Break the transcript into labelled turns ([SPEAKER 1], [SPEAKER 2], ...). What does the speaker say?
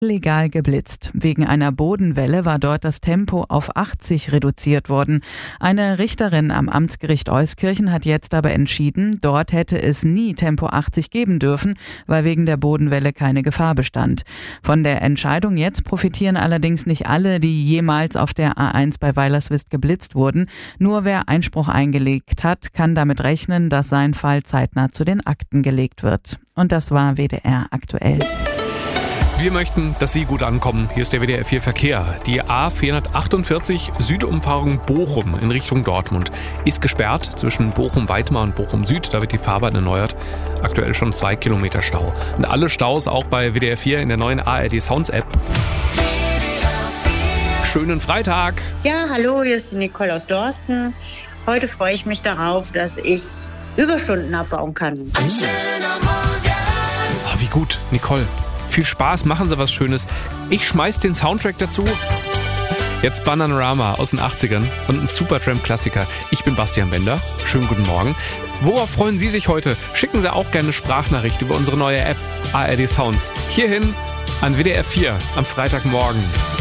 [SPEAKER 1] Legal geblitzt. Wegen einer Bodenwelle war dort das Tempo auf 80 reduziert worden. Eine Richterin am Amtsgericht Euskirchen hat jetzt aber entschieden, dort hätte es nie Tempo 80 geben dürfen, weil wegen der Bodenwelle keine Gefahr bestand. Von der Entscheidung jetzt profitieren allerdings nicht alle, die jemals auf der A1 bei Weilerswist geblitzt wurden. Nur wer Einspruch eingelegt hat, kann damit rechnen, dass sein Fall zeitnah zu den Akten gelegt wird. Und das war WDR aktuell.
[SPEAKER 2] Wir möchten, dass Sie gut ankommen. Hier ist der WDR 4 Verkehr. Die A448 Südumfahrung Bochum in Richtung Dortmund ist gesperrt zwischen Bochum-Weitmar und Bochum-Süd. Da wird die Fahrbahn erneuert. Aktuell schon 2 Kilometer Stau. Und alle Staus auch bei WDR 4 in der neuen ARD Sounds App. Schönen Freitag.
[SPEAKER 3] Ja, hallo, hier ist die Nicole aus Dorsten. Heute freue ich mich darauf, dass ich Überstunden abbauen kann.
[SPEAKER 4] Ein schöner Morgen.
[SPEAKER 2] Oh, wie gut, Nicole. Viel Spaß, machen Sie was Schönes. Ich schmeiß den Soundtrack dazu. Jetzt Bananarama aus den 80ern und ein Supertramp-Klassiker. Ich bin Bastian Bender. Schönen guten Morgen. Worauf freuen Sie sich heute? Schicken Sie auch gerne eine Sprachnachricht über unsere neue App ARD Sounds. Hierhin an WDR 4 am Freitagmorgen.